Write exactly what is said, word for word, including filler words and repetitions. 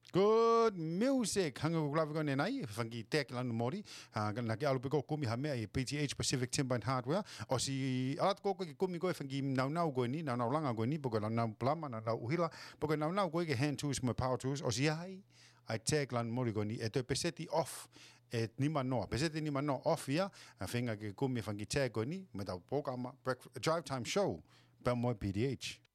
Good music. Hanga ko klavi ko nenai. Fangi tek lan mori. Ha kan lagi alu peko kumi hame ai P T H Pacific Timber and Hardware. O si alat ko ko kumi ko fangi nau nau ko ni, nau nau langa ko ni, poko nau nau plama, nau nau uhila, poko nau nau ko ke hand tools my power tools. O si ai ai tek lan mori ko ni. E to peseti off. E ni mano. Peseti ni mano off ya. Fenga ke kumi fangi tek ko ni. Me tau poka ma drive time show. Belmore P D H.